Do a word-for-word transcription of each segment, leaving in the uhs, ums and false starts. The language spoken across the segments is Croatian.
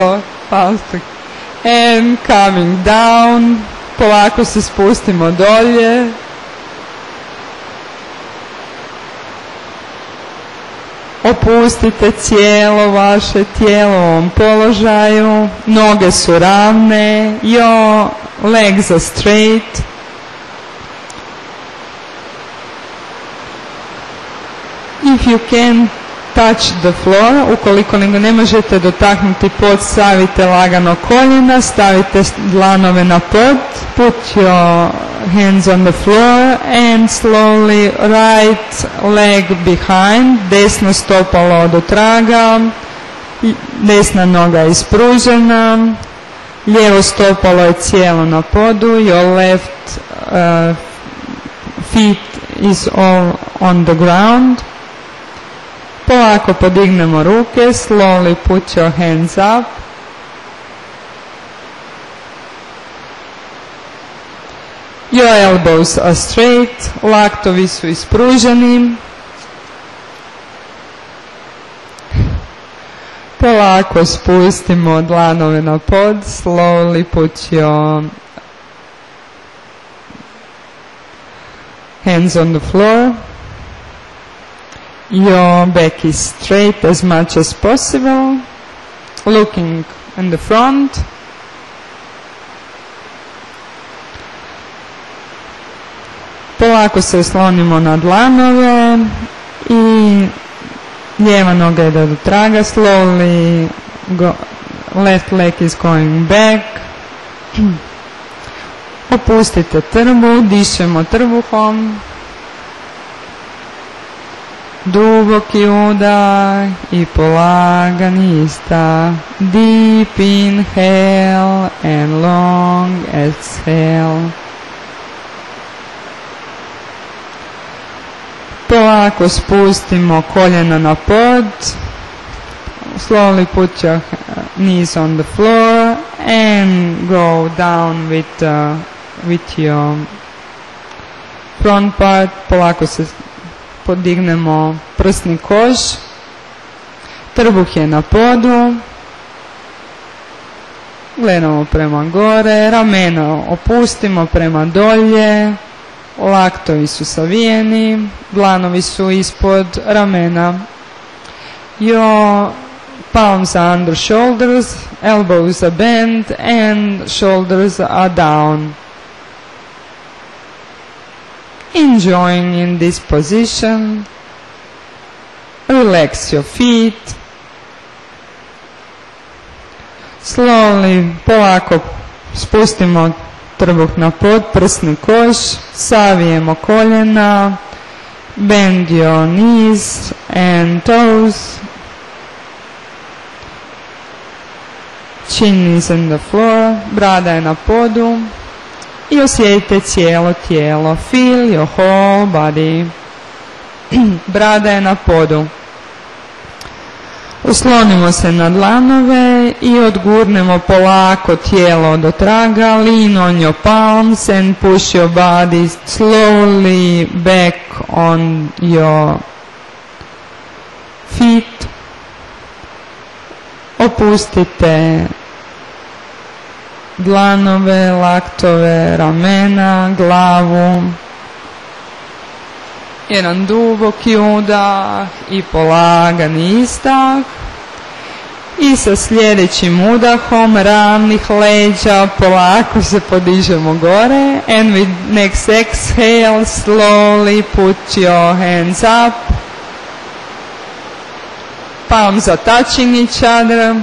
Fantastic. And coming down, polako se spustimo dolje. Opustite cijelo vaše tijelo u ovom položaju, noge su ravne, your legs are straight. If you can touch the floor, ukoliko nego ne možete dotaknuti pod, stavite lagano koljena, stavite dlanove na pod, put your hands on the floor and slowly right leg behind, desno stopalo do traga, desna noga je ispružena, lijevo stopalo je cijelo na podu, your left uh, feet is all on the ground. Polako podignemo ruke, slowly put your hands up. Your elbows are straight, laktovi su ispruženi. Polako spustimo dlanove na pod, slowly put your hands on the floor. Your back is straight as much as possible, looking in the front. Polako se oslonimo na dlanove i lijeva noga ide do traga, slowly go, left leg is going back. Opustite trbuh, dišemo trbuhom. Duboki udah i polagani izdah. Deep inhale and long exhale. Polako spustimo koljena na pod. Slowly put your knees on the floor and go down with, uh, with your front part. Polako se podignemo prsni koš, trbuh je na podu, gledamo prema gore, ramena opustimo prema dolje, laktovi su savijeni, dlanovi su ispod ramena. Your palms are under shoulders, elbows are bent and shoulders are down. Enjoying in this position, relax your feet, slowly, polako spustimo trbuh na pod, prsni koš, savijemo koljena, bend your knees and toes, chin is on the floor, brada je na podu. I osjetite cijelo tijelo. Feel your whole body. Brada je na podu. Oslonimo se na dlanove i odgurnemo polako tijelo do traga. Lean on your palms and push your body slowly back on your feet. Opustite dlanove, laktove, ramena, glavu. Jedan duboki udah i polagani izdah. I sa sljedećim udahom ravnih leđa polako se podižemo gore. And with next exhale, slowly put your hands up. Palms are touching each other.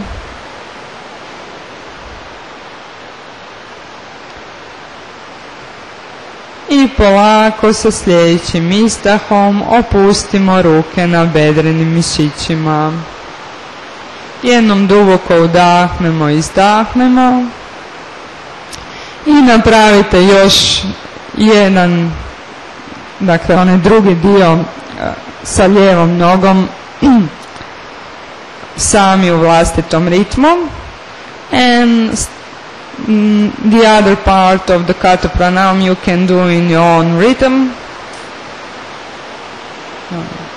I polako sa sljedećim izdahom opustimo ruke na bedrenim mišićima. Jednom duboko udahnemo i izdahnemo. I napravite još jedan, dakle onaj drugi dio sa lijevom nogom sami u vlastitom ritmu. And Mm, the other part of the Kata Pranam you can do in your own rhythm. No.